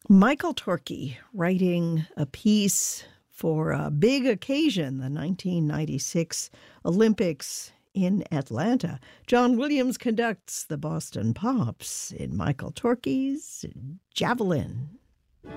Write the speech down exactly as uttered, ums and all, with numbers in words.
Michael Torke writing a piece for a big occasion, the nineteen ninety-six Olympics in Atlanta. John Williams conducts the Boston Pops in Michael Torke's Javelin.